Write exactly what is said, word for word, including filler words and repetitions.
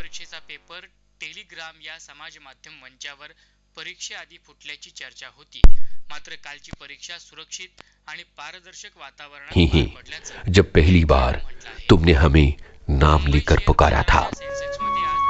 परीक्षेचा paper Telegram या समाज माध्यम मंचावर परीक्षेआधी फुटल्याची चर्चा होती. मात्र कालची परीक्षा सुरक्षित आणि पारदर्शक वातावरणात पार पडल्याचं जब पहली बार तुमने हमें नाम लेकर पुकारा था.